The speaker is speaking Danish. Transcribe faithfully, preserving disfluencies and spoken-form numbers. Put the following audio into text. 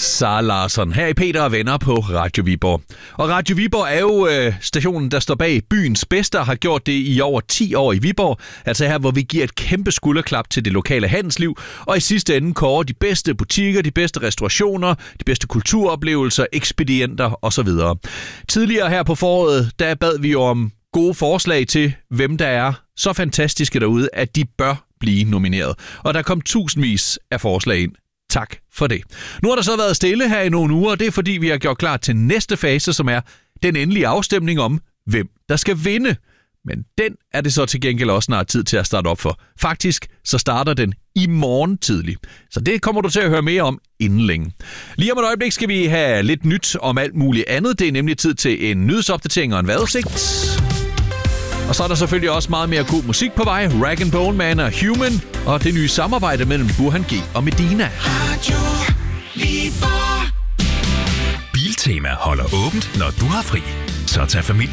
Sara Larsson her i Peter og Venner på Radio Viborg. Og Radio Viborg er jo øh, stationen, der står bag byens bedste og har gjort det i over ti år i Viborg. Altså her, hvor vi giver et kæmpe skulderklap til det lokale handelsliv, og i sidste ende kårer de bedste butikker, de bedste restaurationer, de bedste kulturoplevelser, ekspedienter osv. Tidligere her på foråret, der bad vi om gode forslag til, hvem der er så fantastiske derude, at de bør blive nomineret. Og der kom tusindvis af forslag ind. Tak for det. Nu har der så været stille her i nogle uger, og det er fordi, vi har gjort klar til næste fase, som er den endelige afstemning om, hvem der skal vinde. Men den er det så til gengæld også snart tid til at starte op for. Faktisk så starter den i morgen tidlig. Så det kommer du til at høre mere om inden længe. Lige om et øjeblik skal vi have lidt nyt om alt muligt andet. Det er nemlig tid til en nyhedsopdatering og en vejrudsigt. Og så er der selvfølgelig også meget mere god musik på vej. Rag and Bone Man og Human. Og det nye samarbejde mellem Burhan G og Medina. Radio Viborg. Biltema holder åbent, når du har fri. Så tag familien